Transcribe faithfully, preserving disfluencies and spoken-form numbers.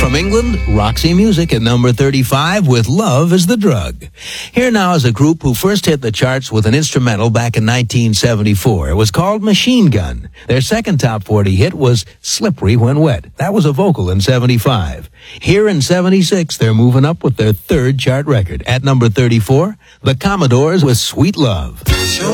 From England, Roxy Music at number thirty-five with Love is the Drug. Here now is a group who first hit the charts with an instrumental back in nineteen seventy-four. It was called Machine Gun. Their second top forty hit was Slippery When Wet. That was a vocal in seventy-five. Here in seventy-six, they're moving up with their third chart record. At number thirty-four, The Commodores with Sweet Love.